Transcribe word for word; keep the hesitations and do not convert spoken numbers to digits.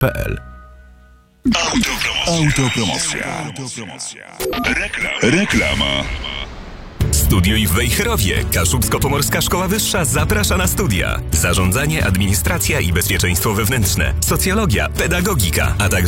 p l. Autopromocja. Autopromocja. Reklam. Reklama. Studiuj w Wejherowie. Kaszubsko-Pomorska Szkoła Wyższa zaprasza na studia. Zarządzanie, administracja i bezpieczeństwo wewnętrzne, socjologia, pedagogika, a także